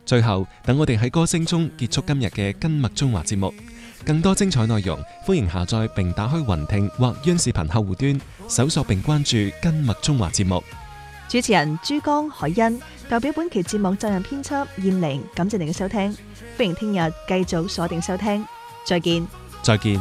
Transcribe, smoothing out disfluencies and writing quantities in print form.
最後，等我哋喺歌聲中結束今日嘅跟麥中華節目。更多精彩內容，歡迎下載並打開雲聽或央視頻客戶端，搜索並關注跟麥中華節目。 主持人珠江海欣代表本期節目責任編輯燕玲，感謝您嘅收聽，歡迎聽日繼續鎖定收聽，再見。 再見。